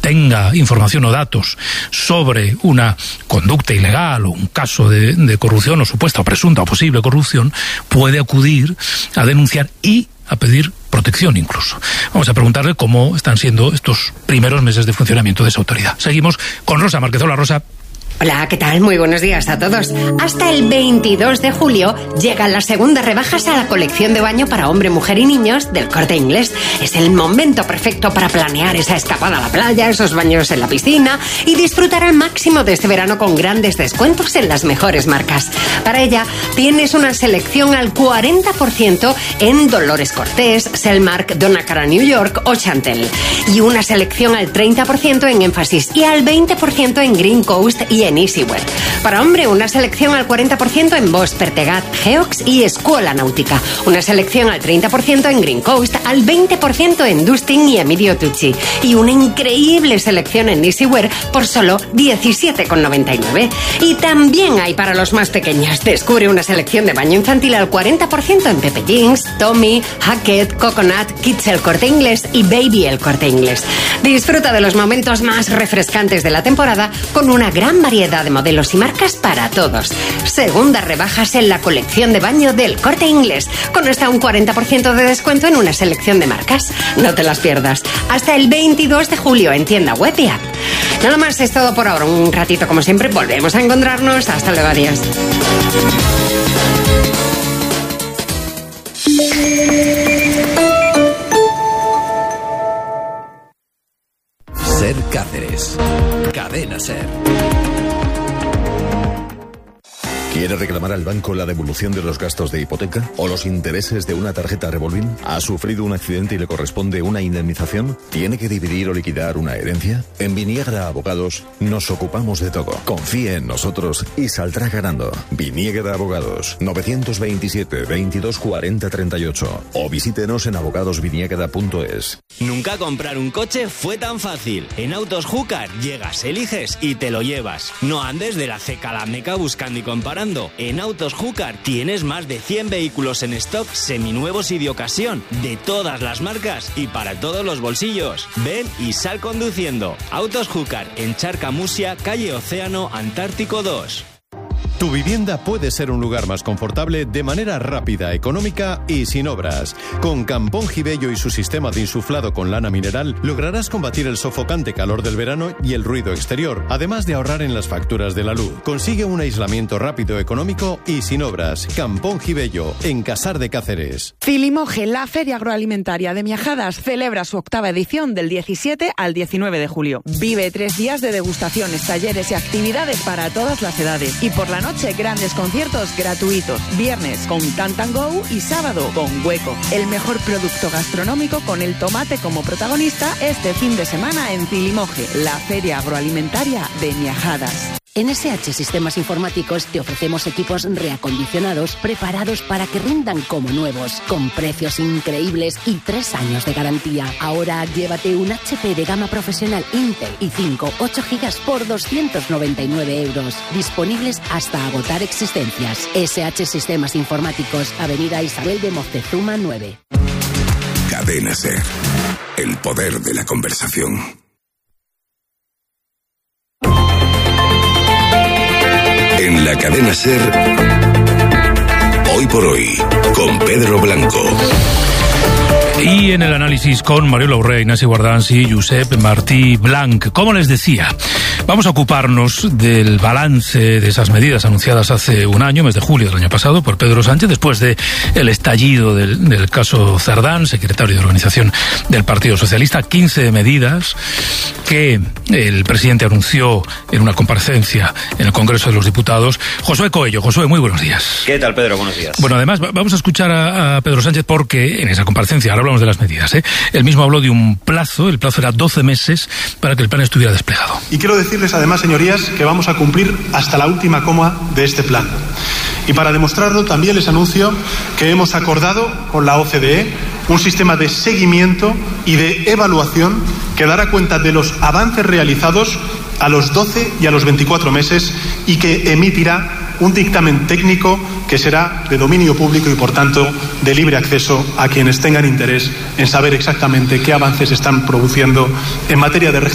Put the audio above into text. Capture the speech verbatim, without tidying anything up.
tenga información o datos sobre una conducta ilegal o un caso de, de corrupción o supuesta o presunta o posible corrupción, puede acudir a denunciar y a pedir protección incluso. Vamos a preguntarle cómo están siendo estos primeros meses de funcionamiento de esa autoridad. Seguimos con Rosa Márquez. Hola, Rosa. Hola, ¿qué tal? Muy buenos días a todos. Hasta el veintidós de julio llegan las segundas rebajas a la colección de baño para hombre, mujer y niños del Corte Inglés. Es el momento perfecto para planear esa escapada a la playa, esos baños en la piscina y disfrutar al máximo de este verano con grandes descuentos en las mejores marcas. Para ella tienes una selección al cuarenta por ciento en Dolores Cortés, Selmark, Donna Karan New York o Chantel. Y una selección al treinta por ciento en Énfasis y al veinte por ciento en Green Coast y en Easywear. Para hombre, una selección al cuarenta por ciento en Bosch, Pertegat, Geox y Escuela Náutica. Una selección al treinta por ciento en Green Coast, al veinte por ciento en Dustin y Emilio Tucci. Y una increíble selección en Easywear por solo diecisiete con noventa y nueve. Y también hay para los más pequeños. Descubre una selección de baño infantil al cuarenta por ciento en Pepe Jeans, Tommy, Hackett, Coconut, Kids El Corte Inglés y Baby El Corte Inglés. Disfruta de los momentos más refrescantes de la temporada con una gran variedad de modelos y marcas para todos. Segundas rebajas en la colección de baño del Corte Inglés, con hasta un cuarenta por ciento de descuento en una selección de marcas. No te las pierdas. Hasta el veintidós de julio en tienda web y app. Nada más, es todo por ahora. Un ratito como siempre, volvemos a encontrarnos. Hasta luego, adiós. Ser Cáceres. Cadena Ser. ¿Quiere reclamar al banco la devolución de los gastos de hipoteca o los intereses de una tarjeta revolving? ¿Ha sufrido un accidente y le corresponde una indemnización? ¿Tiene que dividir o liquidar una herencia? En Viniegra Abogados nos ocupamos de todo. Confíe en nosotros y saldrá ganando. Viniegra Abogados, novecientos veintisiete, veintidós cuarenta, treinta y ocho o visítenos en abogados viniegra punto es. Nunca comprar un coche fue tan fácil. En Autos Júcar llegas, eliges y te lo llevas. No andes de la ceca a la meca buscando y comparando. En Autos Júcar tienes más de cien vehículos en stock, seminuevos y de ocasión, de todas las marcas y para todos los bolsillos. Ven y sal conduciendo. Autos Júcar, en Charcamusia, calle Océano, Antártico dos. Tu vivienda puede ser un lugar más confortable de manera rápida, económica y sin obras. Con Campón Gibello y su sistema de insuflado con lana mineral lograrás combatir el sofocante calor del verano y el ruido exterior, además de ahorrar en las facturas de la luz. Consigue un aislamiento rápido, económico y sin obras. Campón Gibello, en Casar de Cáceres. Filimoje, la feria agroalimentaria de Miajadas, celebra su octava edición del diecisiete al diecinueve de julio. Vive tres días de degustaciones, talleres y actividades para todas las edades. Y por la noche, grandes conciertos gratuitos. Viernes con Tantan Go y sábado con Hueco. El mejor producto gastronómico con el tomate como protagonista este fin de semana en Filimoje, la feria agroalimentaria de Miajadas. En S H Sistemas Informáticos te ofrecemos equipos reacondicionados preparados para que rindan como nuevos, con precios increíbles y tres años de garantía. Ahora llévate un H P de gama profesional Intel i cinco ocho gigas por doscientos noventa y nueve euros. Disponibles hasta agotar existencias. S H Sistemas Informáticos, Avenida Isabel de Moctezuma nueve. Cadena Ser. El poder de la conversación. En la Cadena Ser, Hoy por Hoy, con Pedro Blanco. Y en el análisis con Mariola Urrea, Ignasi Guardans y Josep Martí Blanc. Como les decía, vamos a ocuparnos del balance de esas medidas anunciadas hace un año, mes de julio del año pasado, por Pedro Sánchez, después de el estallido del, del caso Cerdán, secretario de organización del Partido Socialista. quince medidas que el presidente anunció en una comparecencia en el Congreso de los Diputados. Josué Coello. Josué, muy buenos días. ¿Qué tal, Pedro? Buenos días. Bueno, además, vamos a escuchar a, a Pedro Sánchez porque en esa comparecencia, ahora hablamos de las medidas, ¿eh? Él mismo habló de un plazo, el plazo era doce meses para que el plan estuviera desplegado. Y quiero decirles además, señorías, que vamos a cumplir hasta la última coma de este plan. Y para demostrarlo también les anuncio que hemos acordado con la O C D E un sistema de seguimiento y de evaluación que dará cuenta de los avances realizados a los doce y a los veinticuatro meses y que emitirá un dictamen técnico que será de dominio público y, por tanto, de libre acceso a quienes tengan interés en saber exactamente qué avances están produciendo en materia de